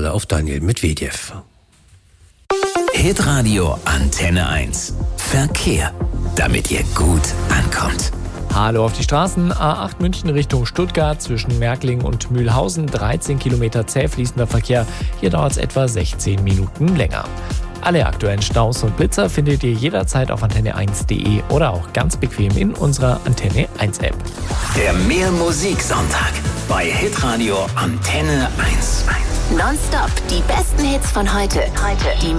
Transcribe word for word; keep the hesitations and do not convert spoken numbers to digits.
Finale auf Daniil Medvedev. Hitradio Antenne eins. Verkehr, damit ihr gut ankommt. Hallo auf die Straßen. A acht München Richtung Stuttgart zwischen Märkling und Mühlhausen. dreizehn Kilometer zäh fließender Verkehr. Hier dauert es etwa sechzehn Minuten länger. Alle aktuellen Staus und Blitzer findet ihr jederzeit auf antenne eins punkt de oder auch ganz bequem in unserer Antenne eins App. Der Mehr Musik Sonntag bei Hitradio Antenne eins. Nonstop die besten Hits von heute. Heute. Die